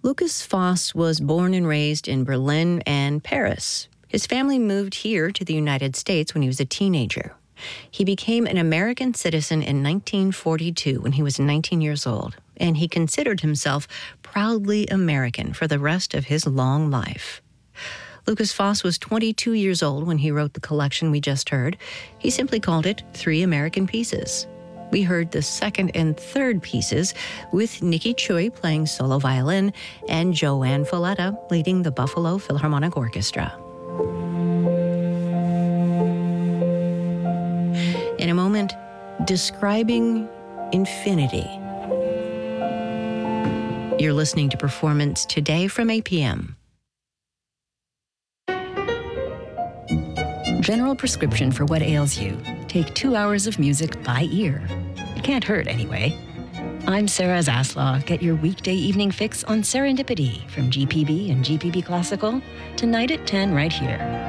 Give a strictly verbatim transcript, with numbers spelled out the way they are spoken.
Lukas Foss was born and raised in Berlin and Paris. His family moved here to the United States when he was a teenager. He became an American citizen in nineteen forty-two when he was nineteen years old, and he considered himself proudly American for the rest of his long life. Lukas Foss was twenty-two years old when he wrote the collection we just heard. He simply called it Three American Pieces. We heard the second and third pieces with Nikki Choi playing solo violin and Joanne Folletta leading the Buffalo Philharmonic Orchestra. In a moment, describing infinity. You're listening to Performance Today from A P M. General prescription for what ails you. Take two hours of music by ear. It can't hurt anyway. I'm Sarah Zaslaw. Get your weekday evening fix on Serendipity from G P B and G P B Classical tonight at ten right here.